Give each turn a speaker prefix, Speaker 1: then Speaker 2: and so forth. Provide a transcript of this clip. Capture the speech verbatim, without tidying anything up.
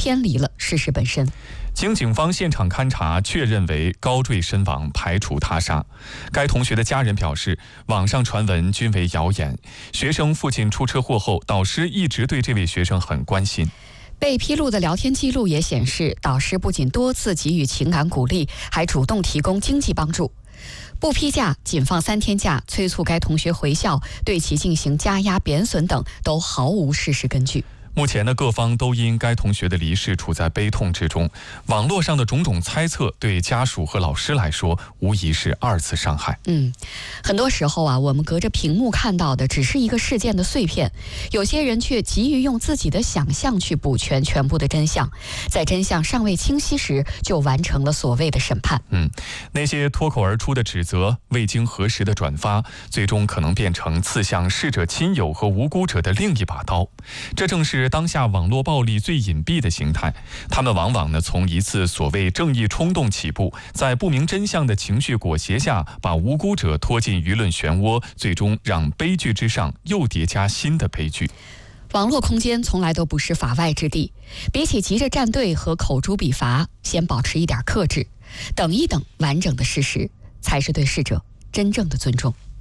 Speaker 1: 偏离了事实本身。
Speaker 2: 经警方现场勘查确认为高坠身亡，排除他杀。该同学的家人表示，网上传闻均为谣言。学生父亲出车祸后，导师一直对这位学生很关心。
Speaker 1: 被披露的聊天记录也显示，导师不仅多次给予情感鼓励，还主动提供经济帮助。不批假、仅放三天假、催促该同学回校、对其进行加压贬损等，都毫无事实根据。
Speaker 2: 目前呢，各方都因该同学的离世处在悲痛之中。网络上的种种猜测，对家属和老师来说，无疑是二次伤害。
Speaker 1: 嗯，很多时候啊，我们隔着屏幕看到的只是一个事件的碎片，有些人却急于用自己的想象去补全全部的真相，在真相尚未清晰时，就完成了所谓的审判。
Speaker 2: 嗯，那些脱口而出的指责，未经核实的转发，最终可能变成刺向逝者亲友和无辜者的另一把刀。这正是当下网络暴力最隐蔽的形态，他们往往呢从一次所谓正义冲动起步，在不明真相的情绪裹挟下，把无辜者拖进舆论漩涡，最终让悲剧之上又叠加新的悲剧。
Speaker 1: 网络空间从来都不是法外之地，比起急着站队和口诛笔伐，先保持一点克制，等一等完整的事实，才是对逝者真正的尊重。